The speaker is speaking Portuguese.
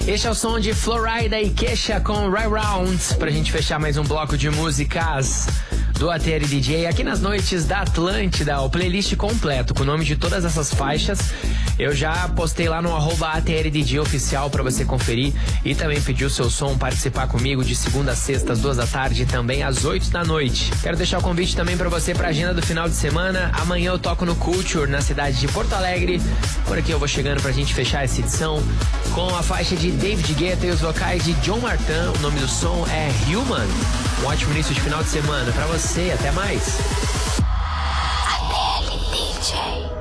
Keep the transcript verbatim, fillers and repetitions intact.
Este é o som de Florida e Kesha com Right Round, pra gente fechar mais um bloco de músicas do A T L D J aqui nas noites da Atlântida. O playlist completo com o nome de todas essas faixas eu já postei lá no arroba A T L D J oficial pra você conferir e também pedir o seu som, participar comigo de segunda a sexta às duas da tarde e também às oito da noite. Quero deixar o convite também pra você pra agenda do final de semana. Amanhã eu toco no Culture na cidade de Porto Alegre. Por aqui eu vou chegando pra gente fechar essa edição com a faixa de David Guetta e os vocais de John Martin. O nome do som é Human. Um ótimo início de final de semana pra você. Até mais. A T L D J.